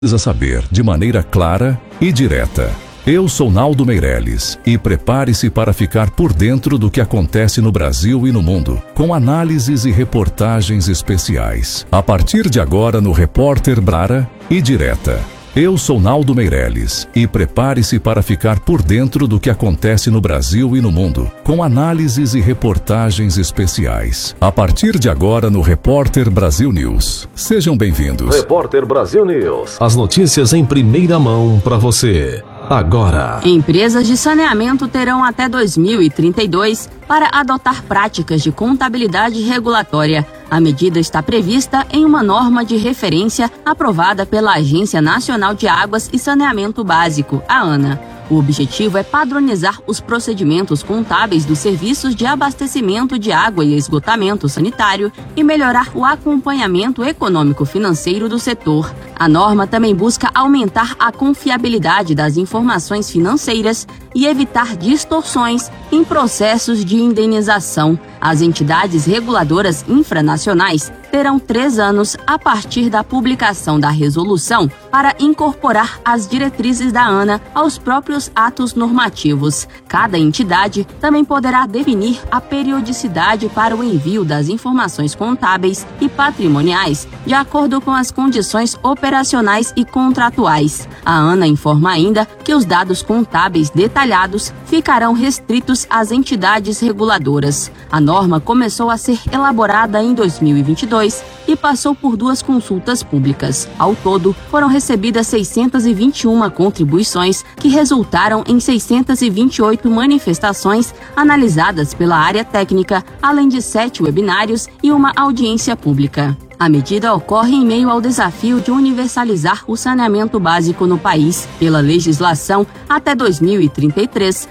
Precisa saber de maneira clara e direta. Eu sou Naldo Meirelles e prepare-se para ficar por dentro do que acontece no Brasil e no mundo, com análises e reportagens especiais. A partir de agora no Repórter Clara e Direta. Eu sou Naldo Meirelles e prepare-se para ficar por dentro do que acontece no Brasil e no mundo, com análises e reportagens especiais. A partir de agora no Repórter Brasil News. Sejam bem-vindos. Repórter Brasil News. As notícias em primeira mão para você. Agora. Empresas de saneamento terão até 2032 para adotar práticas de contabilidade regulatória. A medida está prevista em uma norma de referência aprovada pela Agência Nacional de Águas e Saneamento Básico, a ANA. O objetivo é padronizar os procedimentos contábeis dos serviços de abastecimento de água e esgotamento sanitário e melhorar o acompanhamento econômico-financeiro do setor. A norma também busca aumentar a confiabilidade das informações financeiras e evitar distorções em processos de indenização. As entidades reguladoras infranacionais terão 3 anos a partir da publicação da resolução para incorporar as diretrizes da ANA aos próprios atos normativos. Cada entidade também poderá definir a periodicidade para o envio das informações contábeis e patrimoniais de acordo com as condições operacionais e contratuais. A ANA informa ainda que os dados contábeis detalhados ficarão restritos às entidades reguladoras. A norma começou a ser elaborada em 2022 e passou por 2 consultas públicas. Ao todo, foram recebidas 621 contribuições que resultaram em 628 manifestações analisadas pela área técnica, além de 7 webinários e uma audiência pública. A medida ocorre em meio ao desafio de universalizar o saneamento básico no país. Pela legislação, até 2033,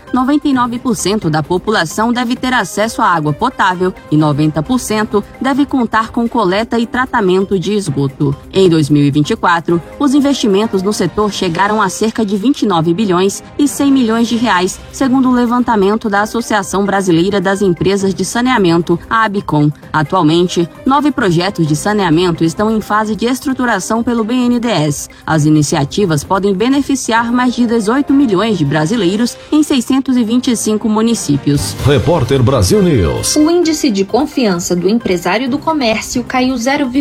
99% da população deve ter acesso à água potável e 90% deve contar com coleta e tratamento de esgoto. Em 2024, os investimentos no setor chegaram a cerca de 29 bilhões e 100 milhões de reais, segundo o levantamento da Associação Brasileira das Empresas de Saneamento, a ABICOM. Atualmente, 9 projetos de saneamento estão em fase de estruturação pelo BNDES. As iniciativas podem beneficiar mais de 18 milhões de brasileiros em 625 municípios. Repórter Brasil News. O índice de confiança do empresário do comércio caiu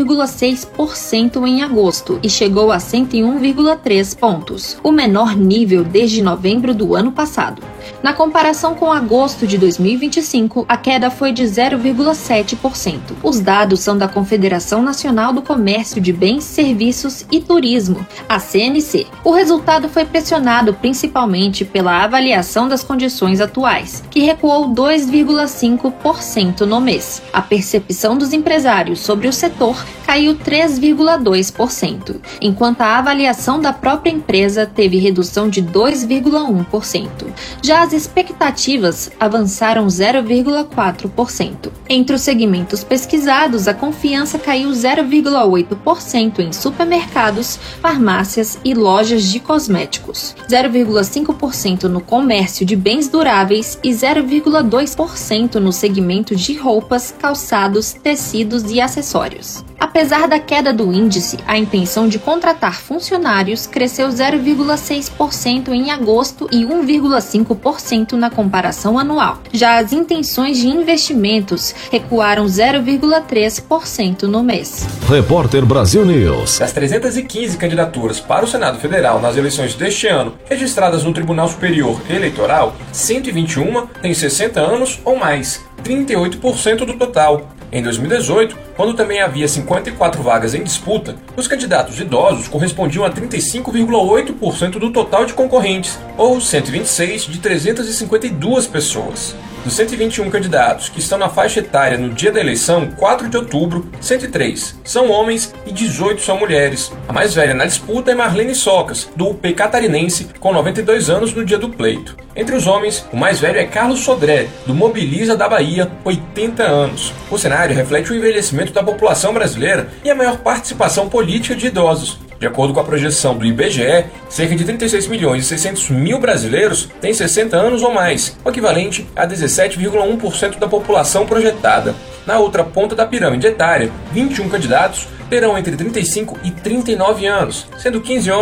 0,6% em agosto e chegou a 101,3 pontos, o menor nível desde novembro do ano passado. Na comparação com agosto de 2025, a queda foi de 0,7%. Os dados são da Confederação Nacional do Comércio de Bens, Serviços e Turismo, a CNC. O resultado foi pressionado principalmente pela avaliação das condições atuais, que recuou 2,5% no mês. A percepção dos empresários sobre o setor caiu 3,2%, enquanto a avaliação da própria empresa teve redução de 2,1%. Já as expectativas avançaram 0,4%. Entre os segmentos pesquisados, a confiança caiu 0,8% em supermercados, farmácias e lojas de cosméticos, 0,5% no comércio de bens duráveis e 0,2% no segmento de roupas, calçados, tecidos e acessórios. Apesar da queda do índice, a intenção de contratar funcionários cresceu 0,6% em agosto e 1,5% na comparação anual. Já as intenções de investimentos recuaram 0,3% no mês. Repórter Brasil News. Das 315 candidaturas para o Senado Federal nas eleições deste ano, registradas no Tribunal Superior Eleitoral, 121 têm 60 anos ou mais, 38% do total. Em 2018, quando também havia 54 vagas em disputa, os candidatos idosos correspondiam a 35,8% do total de concorrentes, ou 126 de 352 pessoas. Dos 121 candidatos que estão na faixa etária no dia da eleição, 4 de outubro, 103 são homens e 18 são mulheres. A mais velha na disputa é Marlene Socas, do UP catarinense, com 92 anos no dia do pleito. Entre os homens, o mais velho é Carlos Sodré, do Mobiliza da Bahia, 80 anos. O cenário reflete o envelhecimento da população brasileira e a maior participação política de idosos. De acordo com a projeção do IBGE, cerca de 36 milhões e 600 mil brasileiros têm 60 anos ou mais, o equivalente a 17,1% da população projetada. Na outra ponta da pirâmide etária, 21 candidatos terão entre 35 e 39 anos, sendo 15 homens